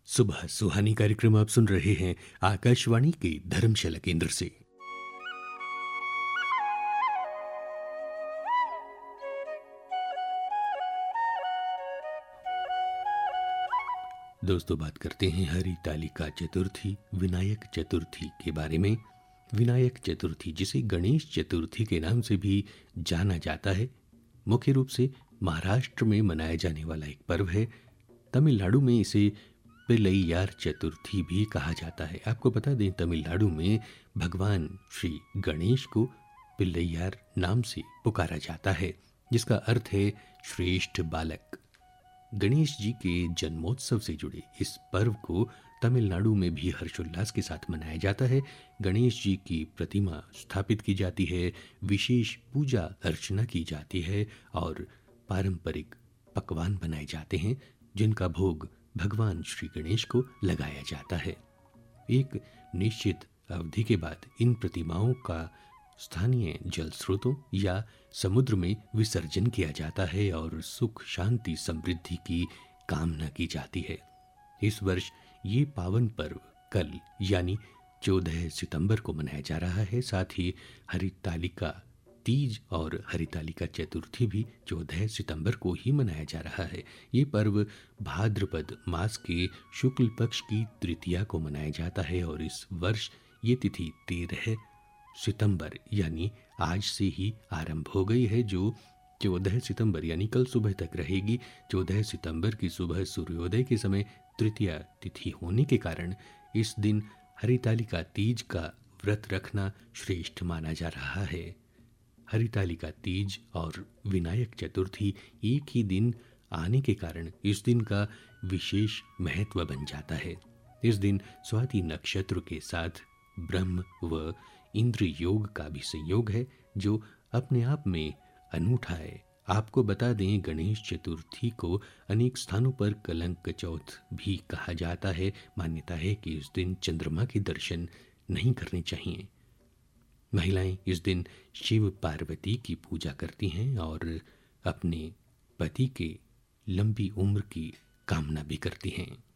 सुबह सुहानी कार्यक्रम आप सुन रहे हैं आकाशवाणी के धर्मशाला केंद्र से। दोस्तों, बात करते हैं हरितालिका चतुर्थी विनायक चतुर्थी के बारे में। विनायक चतुर्थी, जिसे गणेश चतुर्थी के नाम से भी जाना जाता है, मुख्य रूप से महाराष्ट्र में मनाया जाने वाला एक पर्व है। तमिलनाडु में इसे पिल्लैयार चतुर्थी भी कहा जाता है। आपको बता दें, तमिलनाडु में भगवान श्री गणेश को पिल्लैयार नाम से पुकारा जाता है, जिसका अर्थ है श्रेष्ठ बालक। गणेश जी के जन्मोत्सव से जुड़े इस पर्व को तमिलनाडु में भी हर्षोल्लास के साथ मनाया जाता है। गणेश जी की प्रतिमा स्थापित की जाती है, विशेष पूजा अर्चना की जाती है और पारंपरिक पकवान बनाए जाते हैं, जिनका भोग भगवान श्री गणेश को लगाया जाता है। एक निश्चित अवधि के बाद इन प्रतिमाओं का स्थानीय जल स्रोतों या समुद्र में विसर्जन किया जाता है और सुख शांति समृद्धि की कामना की जाती है। इस वर्ष ये पावन पर्व कल यानी 14 सितंबर को मनाया जा रहा है। साथ ही हरितालिका तीज और हरितालिका चतुर्थी भी 14 सितंबर को ही मनाया जा रहा है। ये पर्व भाद्रपद मास के शुक्ल पक्ष की तृतीया को मनाया जाता है और इस वर्ष ये तिथि 13 सितंबर यानी आज से ही आरंभ हो गई है, जो 14 सितंबर यानी कल सुबह तक रहेगी। 14 सितंबर की सुबह सूर्योदय के समय तृतीया तिथि होने के कारण इस दिन हरितालिका तीज का व्रत रखना श्रेष्ठ माना जा रहा है। हरितालिका तीज और विनायक चतुर्थी एक ही दिन आने के कारण इस दिन का विशेष महत्व बन जाता है। इस दिन स्वाति नक्षत्र के साथ ब्रह्म व इंद्र योग का भी संयोग है, जो अपने आप में अनूठा है। आपको बता दें, गणेश चतुर्थी को अनेक स्थानों पर कलंक चौथ भी कहा जाता है। मान्यता है कि इस दिन चंद्रमा के दर्शन नहीं करने चाहिए। महिलाएं इस दिन शिव पार्वती की पूजा करती हैं और अपने पति के लंबी उम्र की कामना भी करती हैं।